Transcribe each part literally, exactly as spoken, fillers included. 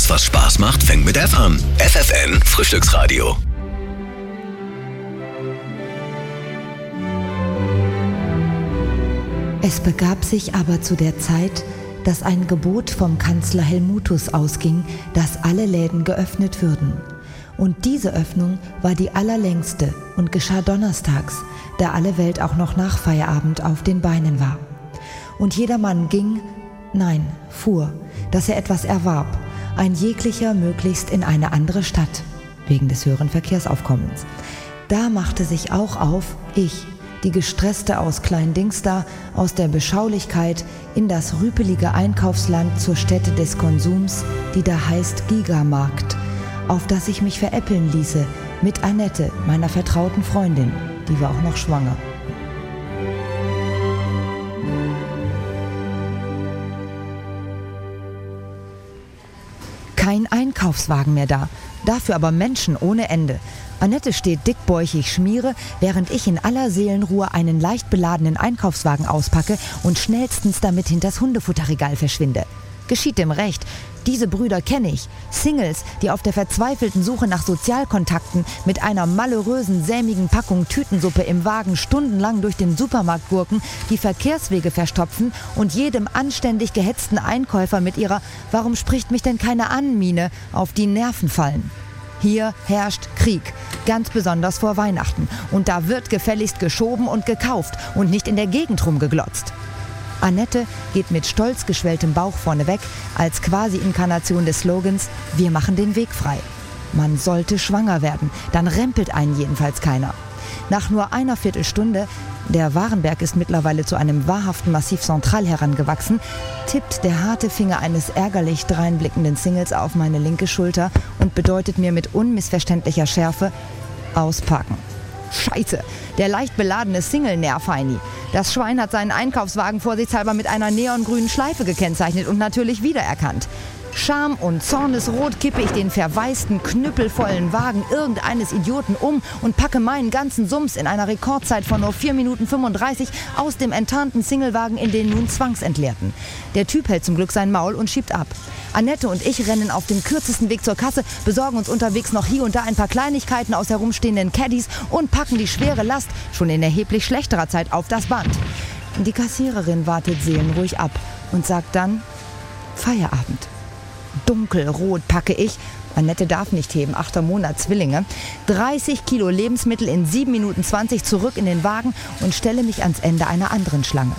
Alles, was Spaß macht, fängt mit F an. F F N Frühstücksradio. Es begab sich aber zu der Zeit, dass ein Gebot vom Kanzler Helmuthus ausging, dass alle Läden geöffnet würden. Und diese Öffnung war die allerlängste und geschah donnerstags, da alle Welt auch noch nach Feierabend auf den Beinen war. Und jedermann ging, nein, fuhr, dass er etwas erwarb, ein jeglicher möglichst in eine andere Stadt, wegen des höheren Verkehrsaufkommens. Da machte sich auch auf, ich, die Gestresste aus Klein-Dingsda, aus der Beschaulichkeit in das rüpelige Einkaufsland zur Stätte des Konsums, die da heißt Gigamarkt, auf das ich mich veräppeln ließe mit Annette, meiner vertrauten Freundin, die war auch noch schwanger. Kein Einkaufswagen mehr da, dafür aber Menschen ohne Ende. Annette steht dickbäuchig Schmiere, während ich in aller Seelenruhe einen leicht beladenen Einkaufswagen auspacke und schnellstens damit hinters Hundefutterregal verschwinde. Geschieht dem Recht. Diese Brüder kenne ich. Singles, die auf der verzweifelten Suche nach Sozialkontakten mit einer malheurösen, sämigen Packung Tütensuppe im Wagen stundenlang durch den Supermarkt gurken, die Verkehrswege verstopfen und jedem anständig gehetzten Einkäufer mit ihrer »Warum spricht mich denn keiner an?« Miene auf die Nerven fallen. Hier herrscht Krieg, ganz besonders vor Weihnachten. Und da wird gefälligst geschoben und gekauft und nicht in der Gegend rumgeglotzt. Annette geht mit stolz geschwelltem Bauch vorneweg, als Quasi-Inkarnation des Slogans »Wir machen den Weg frei«. Man sollte schwanger werden, dann rempelt einen jedenfalls keiner. Nach nur einer Viertelstunde, der Warenberg ist mittlerweile zu einem wahrhaften Massiv Central herangewachsen, tippt der harte Finger eines ärgerlich dreinblickenden Singles auf meine linke Schulter und bedeutet mir mit unmissverständlicher Schärfe »Auspacken«. Scheiße, der leicht beladene Single-Nervheini. Das Schwein hat seinen Einkaufswagen vorsichtshalber mit einer neongrünen Schleife gekennzeichnet und natürlich wiedererkannt. Scham und Zornesrot kippe ich den verwaisten, knüppelvollen Wagen irgendeines Idioten um und packe meinen ganzen Sums in einer Rekordzeit von nur vier Minuten fünfunddreißig aus dem enttarnten Singlewagen in den nun zwangsentleerten. Der Typ hält zum Glück sein Maul und schiebt ab. Annette und ich rennen auf dem kürzesten Weg zur Kasse, besorgen uns unterwegs noch hier und da ein paar Kleinigkeiten aus herumstehenden Caddies und packen die schwere Last, schon in erheblich schlechterer Zeit, auf das Band. Die Kassiererin wartet seelenruhig ab und sagt dann Feierabend. Dunkelrot packe ich, Annette darf nicht heben, achter Monat Zwillinge, dreißig Kilo Lebensmittel in sieben Minuten zwanzig zurück in den Wagen und stelle mich ans Ende einer anderen Schlange.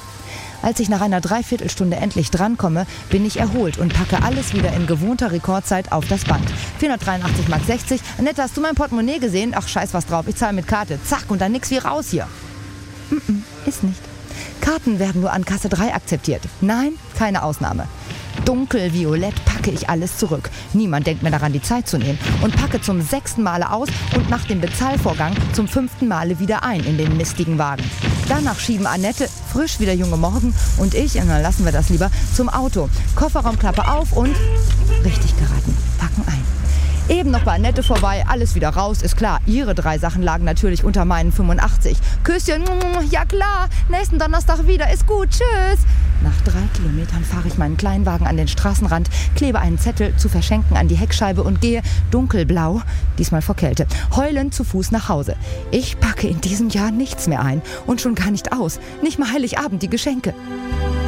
Als ich nach einer Dreiviertelstunde endlich drankomme, bin ich erholt und packe alles wieder in gewohnter Rekordzeit auf das Band. vierhundertdreiundachtzig Mark sechzig. Annette, hast du mein Portemonnaie gesehen? Ach, scheiß was drauf, ich zahle mit Karte. Zack, und dann nix wie raus hier. Mm-mm, ist nicht. Karten werden nur an Kasse drei akzeptiert. Nein, keine Ausnahme. Dunkelviolett packe ich alles zurück. Niemand denkt mir daran, die Zeit zu nehmen. Und packe zum sechsten Male aus und nach dem Bezahlvorgang zum fünften Male wieder ein in den mistigen Wagen. Danach schieben Annette, frisch wie der junge Morgen, und ich, und dann lassen wir das lieber, zum Auto. Kofferraumklappe auf und, richtig geraten, packen ein. Eben noch bei Annette vorbei, alles wieder raus, ist klar. Ihre drei Sachen lagen natürlich unter meinen fünfundachtzig. Küsschen, ja klar, nächsten Donnerstag wieder, ist gut, tschüss. Nach drei Kilometern fahre ich meinen Kleinwagen an den Straßenrand, klebe einen Zettel zu verschenken an die Heckscheibe und gehe, dunkelblau, diesmal vor Kälte, heulend zu Fuß nach Hause. Ich packe in diesem Jahr nichts mehr ein und schon gar nicht aus, nicht mal Heiligabend die Geschenke.